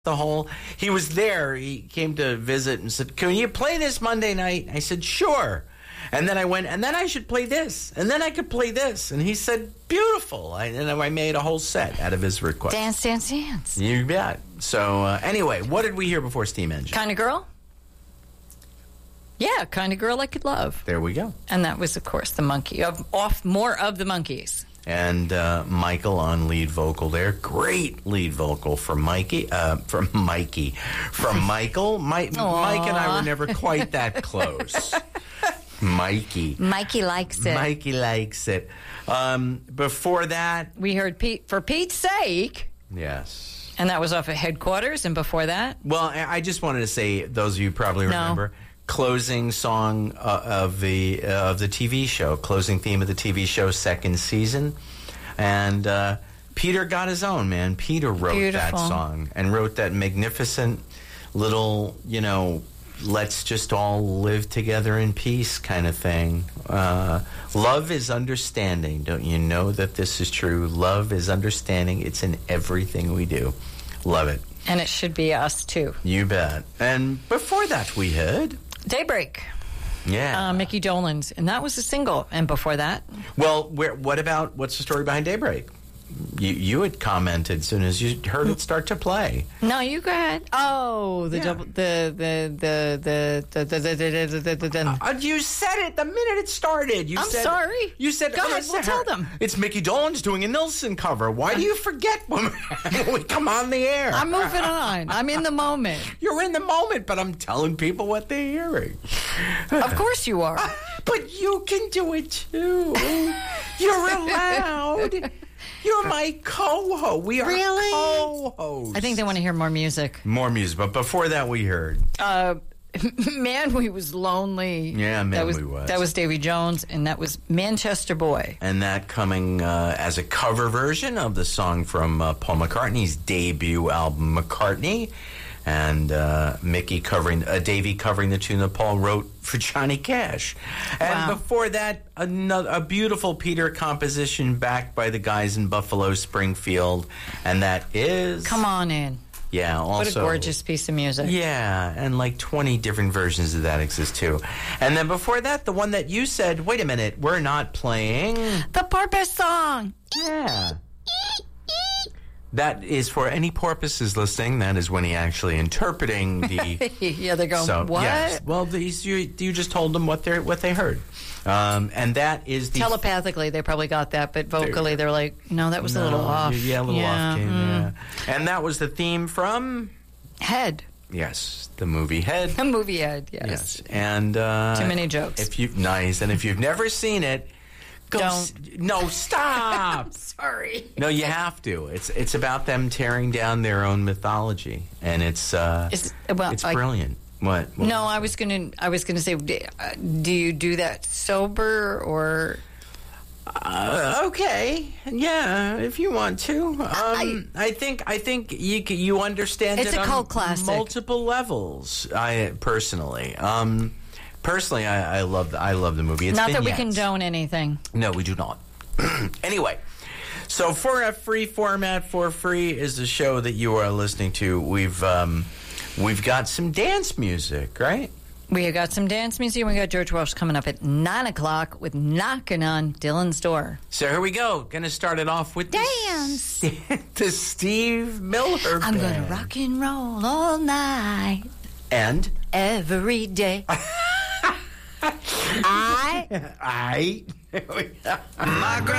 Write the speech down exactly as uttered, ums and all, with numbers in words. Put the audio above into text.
the whole, he was there. He came to visit and said, "Can you play this Monday night?" I said, "Sure." And then I went, and then I should play this, and then I could play this. And he said, "Beautiful." I, and I made a whole set out of his request. Dance, dance, dance. You bet. So uh, anyway, what did we hear before Steam Engine? Kind of girl? Yeah, kind of girl I could love. There we go. And that was, of course, the Monkey of off more of the Monkees. And uh, Michael on lead vocal there. Great lead vocal from Mikey. Uh, from Mikey. From Michael. Mike, Mike and I were never quite that close. Mikey. Mikey likes it. Mikey likes it. Um, before that, we heard Pete, For Pete's Sake. Yes. And that was off of Headquarters. And before that? Well, I just wanted to say, those of you probably remember, no. closing song uh, of the uh, of the T V show, closing theme of the T V show, second season. And uh, Peter got his own, man. Peter wrote Beautiful. that song and wrote that magnificent little, you know, let's just all live together in peace kind of thing. Uh, love is understanding. Don't you know that this is true? Love is understanding. It's in everything we do. Love it. And it should be us, too. You bet. And before that, we heard Daybreak. Yeah. Uh, Mickey Dolenz. And that was a single. And before that? Well, where, what about, what's the story behind Daybreak? You you had commented as soon as you heard it start to play. No, you go ahead. Oh, the Yeah. double, the the the the the the the the the the the. Uh, you said it the minute it started. You I'm said, sorry. You said, Go oh, ahead, it's we'll her- tell them. It's Mickey Dolenz doing a Nilsson cover. Why do you forget when when we come on the air? I'm moving on. I'm in the moment. You're in the moment, but I'm telling people what they're hearing. Of course you are. But you can do it too. You're allowed. You're my co-host. We are Really? co-hosts. I think they want to hear more music. More music, but before that we heard. Uh, Man, We Was Lonely. Yeah, Man, that was, We Was. That was Davy Jones, and that was Manchester Boy. And that coming uh, as a cover version of the song from uh, Paul McCartney's debut album, McCartney. And uh, Mickey covering, uh, Davy covering the tune that Paul wrote for Johnny Cash. And Wow. before that, another, a beautiful Peter composition backed by the guys in Buffalo Springfield. And that is... Come on in. Yeah, also... What a gorgeous piece of music. Yeah, and like twenty different versions of that exist too. And then before that, the one that you said, wait a minute, we're not playing... The Porpoise Song. Yeah. That is for any porpoises listening. That is when he actually interpreting the. Yeah, they're going, so, what? Yes. Well, these you you just told them what they what they heard, um, and that is the Telepathically, they probably got that, but vocally, they're like, no, that was no, a little off. Yeah, a little yeah, off. Kid, mm. Yeah, and that was the theme from. Head. Yes, the movie Head. The movie Head. Yes. Yes, and uh, Too many jokes. If you nice, and if you've never seen it. Go Don't. S- no, stop. Sorry. No, you have to. It's it's about them tearing down their own mythology, and it's uh, Is- well, it's I- brilliant. What? what No, I was gonna. I was gonna say, do uh, do you do that sober or? Uh, okay, yeah, if you want to. Um, I, I think I think you c- you understand It's it a on cult classic. multiple levels. I personally, um, personally, I, I love the, I love the movie. It's Not that we vignettes. condone anything. No, we do not. Anyway, so for a free format, for free is the show that you are listening to. We've um, we've got some dance music, right? We got some dance music. We got George Welsh coming up at nine o'clock with Knocking on Dylan's Door. So here we go. Going to start it off with Dance. the, the Steve Miller I'm Band. gonna rock and roll all night, And every day. I. I. My grand